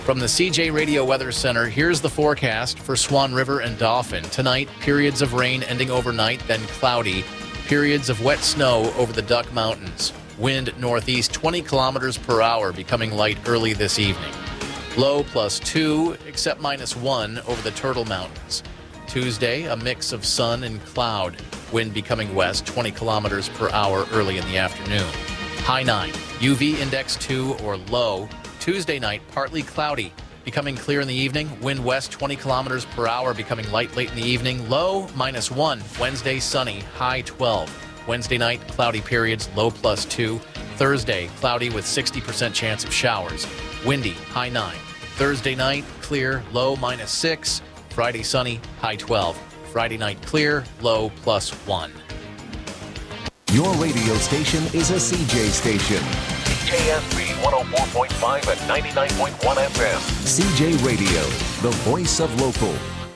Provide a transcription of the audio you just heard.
From the CJ Radio Weather Center, here's the forecast for Swan River and Dauphin. Tonight, periods of rain ending overnight, then cloudy. Periods of wet snow over the Duck Mountains. Wind northeast 20 kilometers per hour, becoming light early this evening. Low +2, except -1 over the Turtle Mountains. Tuesday, a mix of sun and cloud. Wind becoming west 20 kilometers per hour early in the afternoon. High 9, UV index 2 or low. Tuesday night, partly cloudy, becoming clear in the evening. Wind west 20 kilometers per hour, becoming light late in the evening. Low -1. Wednesday, sunny, high 12. Wednesday night, cloudy periods, low +2. Thursday, cloudy with 60% chance of showers. Windy, high 9. Thursday night, clear, low -6. Friday, sunny, high 12. Friday night, clear, low +1. Your radio station is a CJ station. KSB 104.5 and 99.1 FM. CJ Radio, the voice of local.